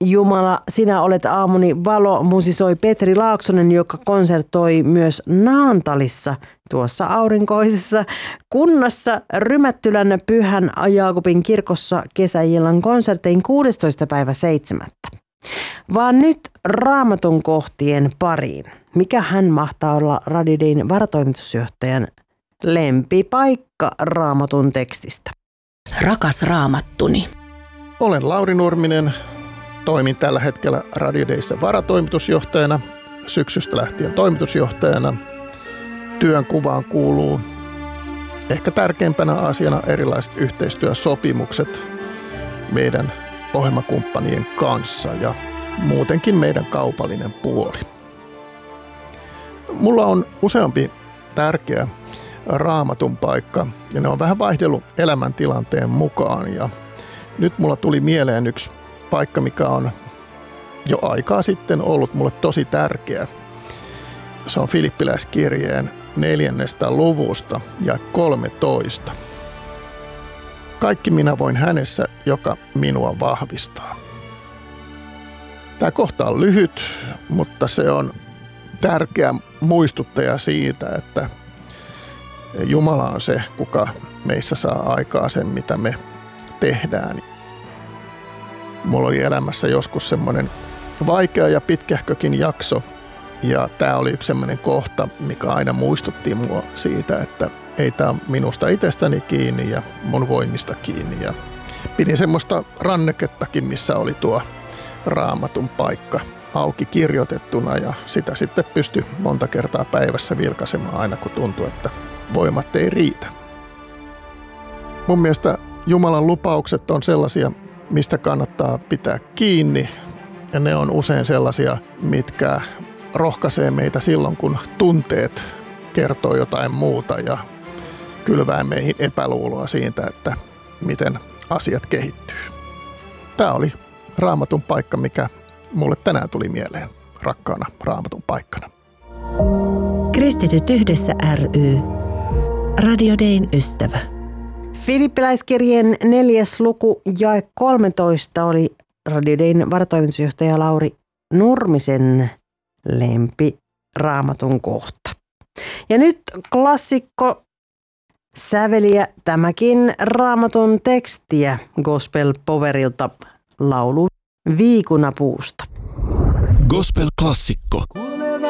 Jumala, sinä olet aamuni valo, musisoi Petri Laaksonen, joka konsertoi myös Naantalissa, tuossa aurinkoisessa kunnassa Rymättylän Pyhän Jaakobin kirkossa kesäillan konsertein 16.7. Vaan nyt Raamatun kohtien pariin. Mikä hän mahtaa olla Radio Dayn varatoimitusjohtajan lempipaikka Raamatun tekstistä? Rakas Raamattuni. Olen Lauri Nurminen. Toimin tällä hetkellä Radio Dayssä varatoimitusjohtajana, syksystä lähtien toimitusjohtajana. Työnkuvaan kuuluu ehkä tärkeimpänä asiana erilaiset yhteistyösopimukset meidän ohjelmakumppanien kanssa ja muutenkin meidän kaupallinen puoli. Mulla on useampi tärkeä Raamatun paikka ja ne on vähän vaihdellut elämäntilanteen mukaan ja nyt mulla tuli mieleen yksi paikka, mikä on jo aikaa sitten ollut mulle tosi tärkeä. Se on Filippiläiskirjeen 4. luvusta ja 13. Kaikki minä voin hänessä, joka minua vahvistaa. Tämä kohta on lyhyt, mutta se on tärkeä muistuttaja siitä, että Jumala on se, kuka meissä saa aikaa sen, mitä me tehdään. Mulla oli elämässä joskus semmoinen vaikea ja pitkähkökin jakso, ja tämä oli yksi semmoinen kohta, mikä aina muistutti mua siitä, että ei tämä minusta itsestäni kiinni ja mun voimista kiinni. Ja pidin semmoista rannekettakin, missä oli tuo Raamatun paikka auki kirjoitettuna, ja sitä sitten pystyi monta kertaa päivässä vilkaisemaan aina, kun tuntui, että voimat ei riitä. Mun mielestä Jumalan lupaukset on sellaisia, mistä kannattaa pitää kiinni, ja ne on usein sellaisia, mitkä rohkaisee meitä silloin, kun tunteet kertoo jotain muuta ja kylvää meihin epäluuloa siitä, että miten asiat kehittyy. Tämä oli Raamatun paikka, mikä mulle tänään tuli mieleen rakkaana Raamatun paikkana. Kristityt yhdessä ry. Radio Dayn ystävä. Filippiläiskirjeen 4. luku jae 13 oli Radio Dayn varatoimitusjohtaja Lauri Nurmisen lempi Raamatun kohta. Ja nyt klassikko säveliä tämäkin Raamatun tekstiä Gospel Powerilta laulu Viikunapuusta. Gospel-klassikko.